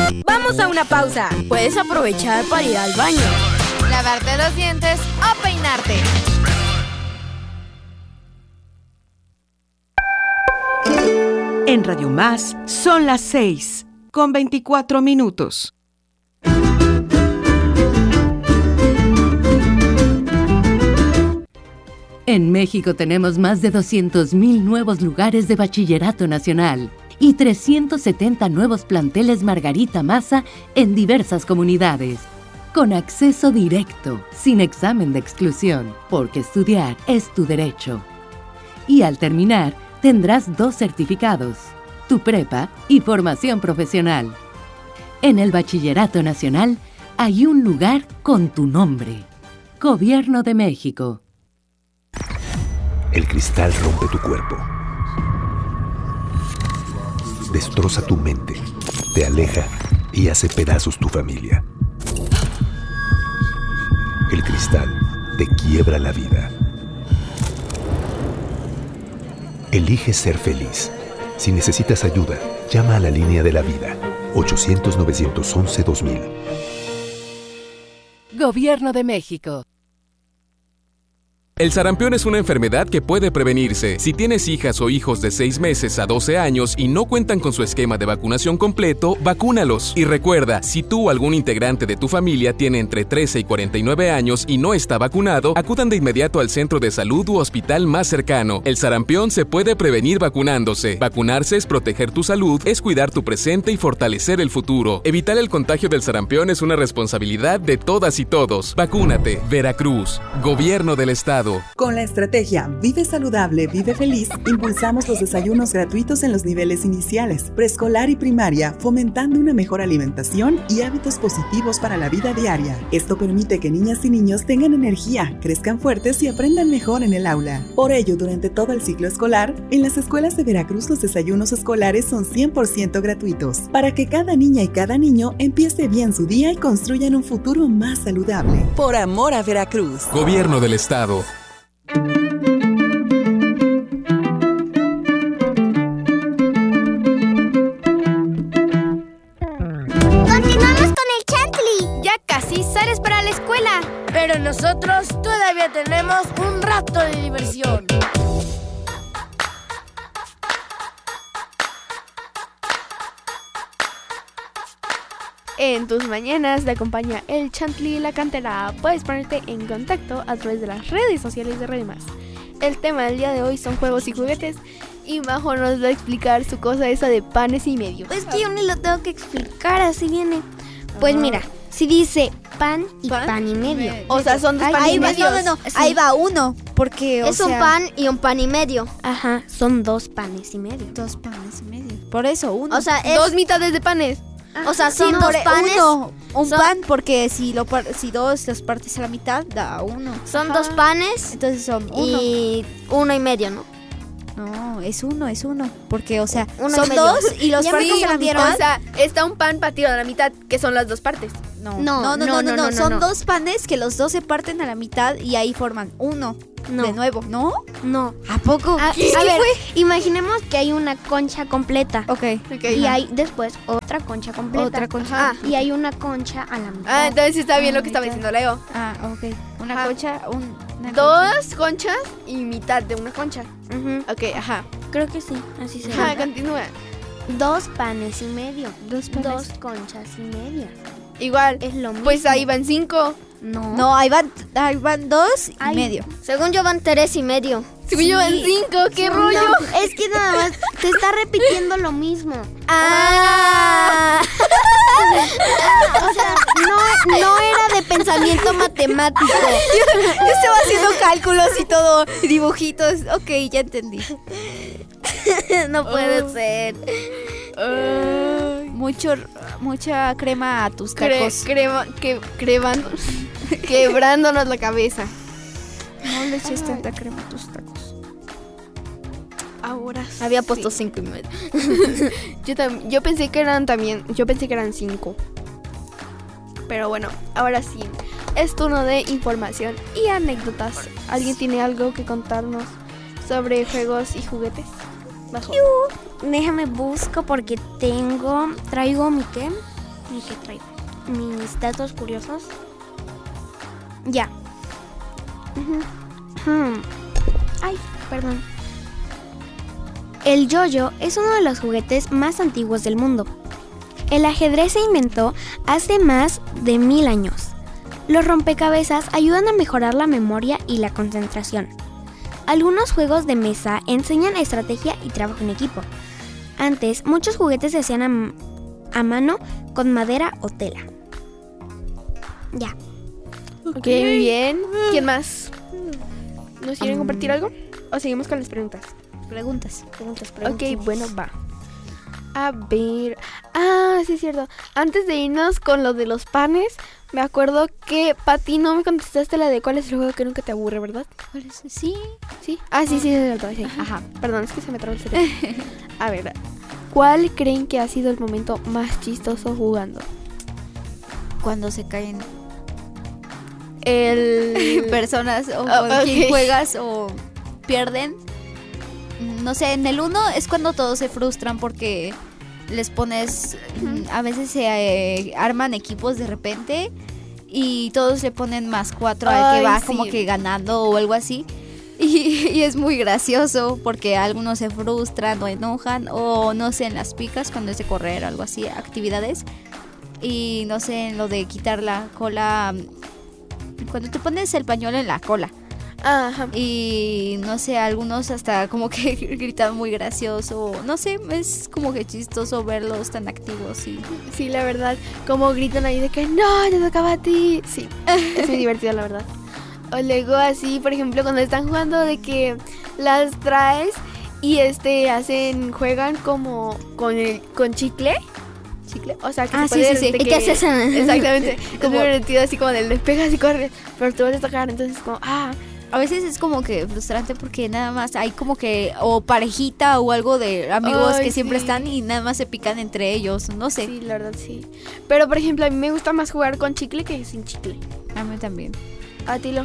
Vamos a una pausa. Puedes aprovechar para ir al baño, lavarte los dientes o peinarte. En Radio Más son las 6:24. En México tenemos más de 200,000 nuevos lugares de bachillerato nacional y 370 nuevos planteles Margarita Maza en diversas comunidades. Con acceso directo, sin examen de exclusión, porque estudiar es tu derecho. Y al terminar, tendrás 2 certificados, tu prepa y formación profesional. En el Bachillerato Nacional hay un lugar con tu nombre. Gobierno de México. El cristal rompe tu cuerpo. Destroza tu mente, te aleja y hace pedazos tu familia. El cristal te quiebra la vida. Elige ser feliz. Si necesitas ayuda, llama a la línea de la vida. 800-911-2000. Gobierno de México. El sarampión es una enfermedad que puede prevenirse. Si tienes hijas o hijos de 6 meses a 12 años y no cuentan con su esquema de vacunación completo, vacúnalos. Y recuerda, si tú o algún integrante de tu familia tiene entre 13 y 49 años y no está vacunado, acudan de inmediato al centro de salud u hospital más cercano. El sarampión se puede prevenir vacunándose. Vacunarse es proteger tu salud, es cuidar tu presente y fortalecer el futuro. Evitar el contagio del sarampión es una responsabilidad de todas y todos. Vacúnate. Veracruz. Gobierno del Estado. Con la estrategia Vive Saludable, Vive Feliz, impulsamos los desayunos gratuitos en los niveles iniciales, preescolar y primaria, fomentando una mejor alimentación y hábitos positivos para la vida diaria. Esto permite que niñas y niños tengan energía, crezcan fuertes y aprendan mejor en el aula. Por ello, durante todo el ciclo escolar, en las escuelas de Veracruz los desayunos escolares son 100% gratuitos, para que cada niña y cada niño empiece bien su día y construyan un futuro más saludable. Por amor a Veracruz. Gobierno del Estado. Continuamos con el Chantley. Ya casi sales para la escuela, pero nosotros todavía tenemos un rato de diversión. En tus mañanas te acompaña el Chantley y la Cantera. Puedes ponerte en contacto a través de las redes sociales de Radio Más. El tema del día de hoy son juegos y juguetes y Majo nos va a explicar su cosa esa de panes y medio. Pues que yo ni lo tengo que explicar, así viene. Pues mira, si dice pan y pan y medio. O sea, son dos panes y medio. No. Sí. Ahí va uno, porque es un pan y un pan y medio. Ajá, son 2 panes y medio. 2 panes y medio. Por eso uno. O sea, es 2 mitades de panes. O sea, son 2 panes. Un pan, porque si 2 los partes a la mitad, da 1. Son 2 panes. Entonces son 1. Y 1 y medio, ¿no? No, es 1. Porque, o sea, son 2 y los partes a la mitad. O sea, está un pan partido a la mitad, que son las 2 partes. No. Son 2 panes que los 2 se parten a la mitad y ahí forman 1. No. De nuevo, ¿no? No. ¿A poco? A ver, imaginemos que hay una concha completa. Ok. Y hay después otra concha completa. Y hay una concha a la mitad. Entonces está bien lo que estaba diciendo Leo. Ok. Una concha, una 2 conchas y mitad de una concha. Ok, ajá. Creo que sí, así se llama. Continúa. 2 panes y medio. 2 panes. 2 conchas y media. Igual. Es lo mismo. Pues ahí van 5. No, ahí van 2 y medio. Según yo van 3 y medio. Según yo van 5, ¿qué rollo? No, es que nada más te está repitiendo lo mismo. O sea, no era de pensamiento matemático. Yo estaba haciendo cálculos y todo, dibujitos. Ok, ya entendí. No puede ser. Mucha crema a tus tacos. Quebrándonos la cabeza. No le eches tanta crema a tus tacos. Ahora sí. Había puesto 5 y medio. Yo pensé que eran 5. Pero bueno, ahora sí. Es turno de información y anécdotas. ¿Alguien tiene algo que contarnos sobre juegos y juguetes? Déjame busco porque traigo mi ¿qué? ¿Y qué traigo? Mis datos curiosos. Ya. Ay, perdón. El yo-yo es uno de los juguetes más antiguos del mundo. El ajedrez se inventó hace más de 1000 años. Los rompecabezas ayudan a mejorar la memoria y la concentración. Algunos juegos de mesa enseñan estrategia y trabajo en equipo. Antes, muchos juguetes se hacían a mano con madera o tela. Ya. Ok, muy bien. ¿Quién más? ¿Nos quieren compartir algo? ¿O seguimos con las preguntas? Preguntas. Ok, bueno, va. A ver. Sí es cierto. Antes de irnos con lo de los panes, me acuerdo que, Pati, no me contestaste la de cuál es el juego que nunca te aburre, ¿verdad? ¿Cuál es? Sí. ¿Sí? Sí, es cierto. Sí. Ajá. Perdón, es que se me trabó el cerebro. A ver, ¿cuál creen que ha sido el momento más chistoso jugando? Cuando se caen el personas o con quien juegas o pierden. No sé, en el 1 es cuando todos se frustran porque les pones, a veces se arman equipos de repente y todos le ponen +4 al que va como que ganando o algo así. Y es muy gracioso porque algunos se frustran o enojan o no sé, en las picas cuando es de correr o algo así, actividades. Y no sé, en lo de quitar la cola, cuando te pones el pañuelo en la cola. Ajá. Y no sé, algunos hasta como que gritan muy gracioso. No sé, es como que chistoso verlos tan activos. Sí, la verdad, como gritan ahí de que no, te tocaba a ti. Sí, es muy divertido, la verdad. O luego así, por ejemplo, cuando están jugando de que las traes y juegan como con chicle. O sea, que se puede sí. ¿Y qué haces? Exactamente. Es muy divertido, así como le pegas y corres, pero te vas a tocar, entonces como a veces es como que frustrante porque nada más hay como que o parejita o algo de amigos que siempre están y nada más se pican entre ellos, no sé. Sí, la verdad, sí. Pero, por ejemplo, a mí me gusta más jugar con chicle que sin chicle. A mí también. ¿A ti, Lo?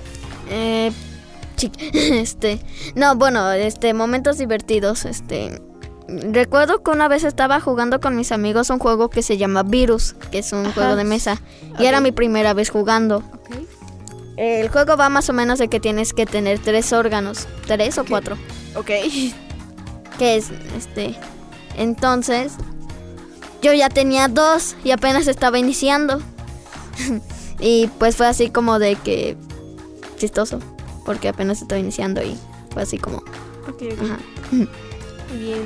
No, bueno, momentos divertidos, Recuerdo que una vez estaba jugando con mis amigos un juego que se llama Virus, que es un juego de mesa. Y era mi primera vez jugando. Okay. El juego va más o menos de que tienes que tener 3 órganos. 3 o 4. Ok. Que es, Entonces, yo ya tenía 2 y apenas estaba iniciando. Y pues fue así como de que chistoso, porque apenas estaba iniciando y fue así como... Ok. Ajá. Bien.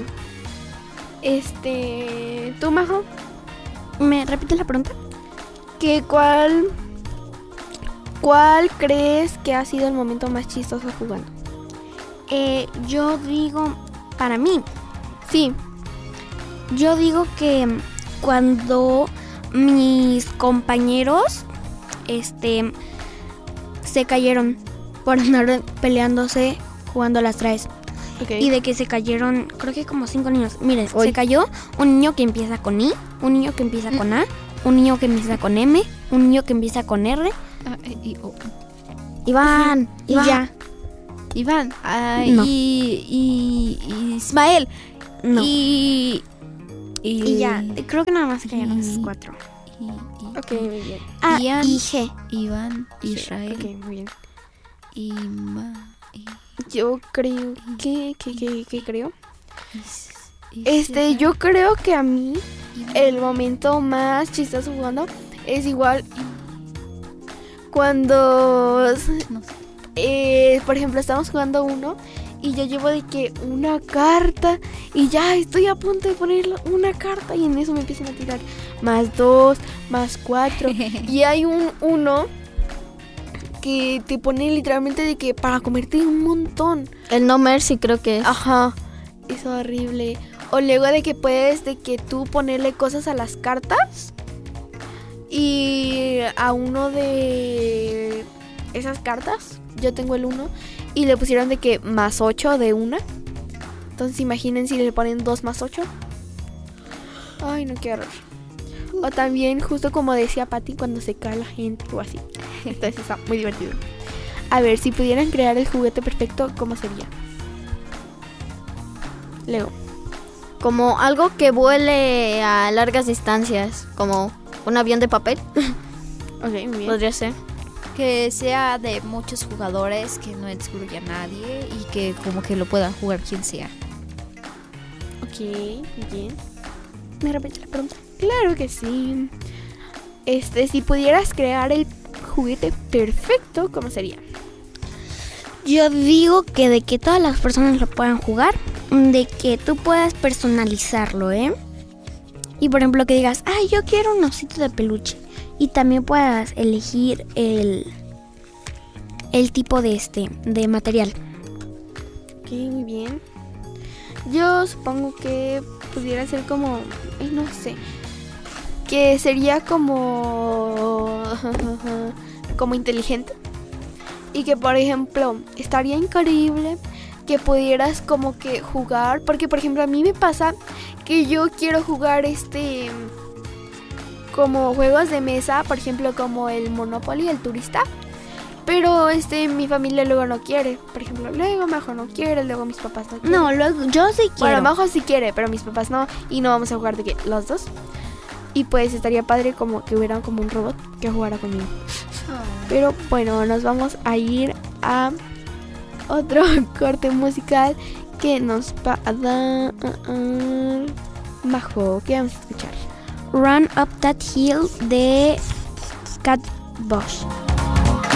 ¿Tú, Majo? ¿Me repites la pregunta? ¿Cuál crees que ha sido el momento más chistoso jugando? Yo digo, para mí, sí. Yo digo que cuando mis compañeros, se cayeron por andar peleándose jugando a las traes. Okay. Y de que se cayeron, creo que como 5 niños. Miren, se cayó un niño que empieza con I, un niño que empieza con A, un niño que empieza con M, un niño que empieza con R. Iván. Iván. No. Y Ismael. No. Y ya, creo que nada más se cayeron esos 4. Ok, muy bien. Ian, y G. Iván, Israel. Ok, muy bien. Yo creo ¿Qué creo? Yo creo que a mí el momento más chistoso jugando es igual cuando por ejemplo estamos jugando uno y yo llevo de que una carta y ya estoy a punto de poner una carta y en eso me empiezan a tirar +2, +4 y hay uno que te pone literalmente de que para comerte un montón. El No Mercy creo que es. Ajá, es horrible. O luego de que puedes de que tú ponerle cosas a las cartas y a uno de esas cartas, yo tengo el 1 y le pusieron de que +8 de una. Entonces imaginen si le ponen 2 +8. Ay, no, qué horror. O también, justo como decía Pati, cuando se cae la gente o así. Entonces está muy divertido. A ver, si pudieran crear el juguete perfecto, ¿cómo sería? Leo. como algo que vuele a largas distancias, como un avión de papel. Ok, muy bien. Podría ser. Que sea de muchos jugadores, que no excluya a nadie y que como que lo puedan jugar quien sea. Ok, bien. ¿Me repite la pregunta? Claro que sí. Si pudieras crear el juguete perfecto, ¿cómo sería? Yo digo que de que todas las personas lo puedan jugar, de que tú puedas personalizarlo, Y por ejemplo que digas, yo quiero un osito de peluche. Y también puedas elegir el tipo de material. Ok, muy bien. Yo supongo que pudiera ser como, no sé, que sería como inteligente. Y que por ejemplo estaría increíble que pudieras como que jugar, porque por ejemplo a mí me pasa que yo quiero jugar como juegos de mesa, por ejemplo como el Monopoly, el Turista. Pero mi familia luego no quiere. Por ejemplo, luego mejor no quiere, luego mis papás no quieren. No, luego yo sí quiero. Bueno, mejor sí quiere, pero mis papás no. Y no vamos a jugar de que los dos. Y pues estaría padre como que hubiera como un robot que jugara conmigo. Pero bueno, nos vamos a ir a otro corte musical que nos va a dar Majo. ¿Qué vamos a escuchar? Run Up That Hill de Cat Bush.